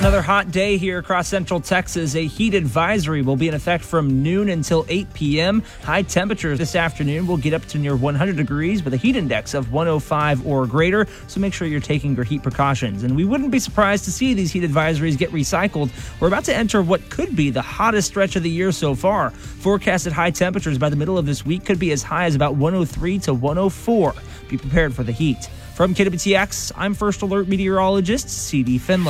Another hot day here across central Texas. A heat advisory will be in effect from noon until 8 p.m. High temperatures this afternoon will get up to near 100 degrees with a heat index of 105 or greater, so make sure you're taking your heat precautions. And we wouldn't be surprised to see these heat advisories get recycled. We're about to enter what could be the hottest stretch of the year so far. Forecasted high temperatures by the middle of this week could be as high as about 103 to 104. Be prepared for the heat. From KWTX, I'm First Alert Meteorologist CD Finlay.